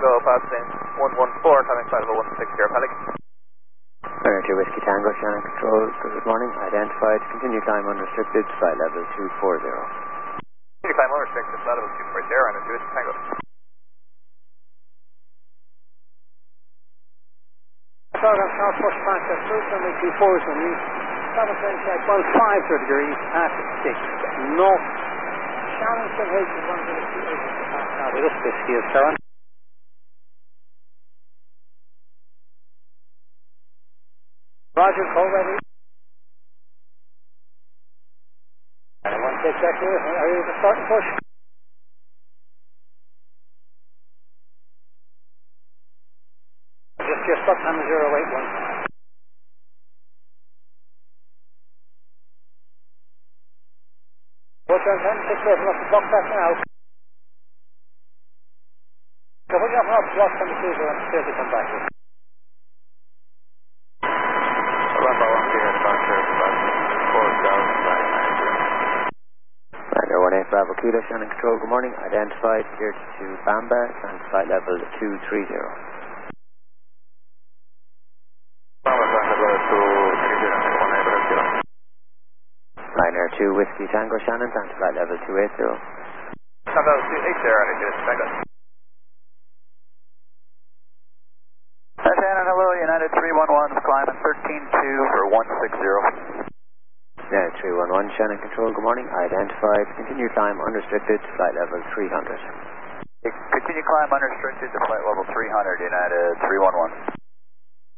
Tango, passing 114, timing flight level 160, Pelican. Runner 2 Whiskey Tango, Shannon Control, good morning. Identified, continue climb unrestricted, flight level 240. Continue climb unrestricted, flight level 240, runner 2 Whiskey Tango. Program Southwest Factor, cruise runway 24 is on east, travel train check 150 degrees, at 6 north. Shannon St. Hilton, 102 Pascal, just Whiskey is Sarah. Roger, call ready. And 1 check here, are you to start and push? Just stop time 081. What's your 10, 6 7 up the box back now. So when you have an block on the cruiser and still to come back here. November 1 clear, departure, Runner 18 Bravo Kilo, Shannon Control, good morning. Identified, cleared to Bamba, and flight level 230. Liner 2 Whiskey Tango, Shannon, and flight level 280. Flight level 280, runner 2 Whiskey Tango. Shannon, hello, United 311, climbing 13-2 for 160. Yeah, 311, Shannon Control, good morning. Identified, continue climb unrestricted, flight level 300. Continue climb unrestricted to flight level 300, United 311.